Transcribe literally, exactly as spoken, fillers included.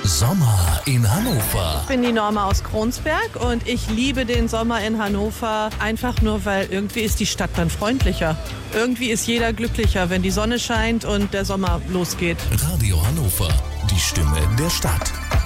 Sommer in Hannover. Ich bin die Norma aus Kronsberg und ich liebe den Sommer in Hannover einfach nur, weil irgendwie ist die Stadt dann freundlicher. Irgendwie ist jeder glücklicher, wenn die Sonne scheint und der Sommer losgeht. Radio Hannover, die Stimme der Stadt.